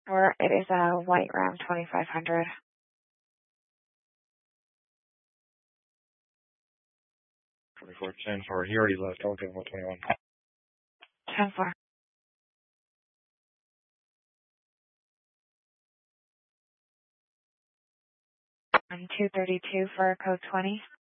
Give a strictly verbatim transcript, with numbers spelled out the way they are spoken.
Or it is a white Ram twenty-five hundred. twenty-four ten four. He already left. I'll give him a twenty-one. ten four. And two thirty-two for code twenty.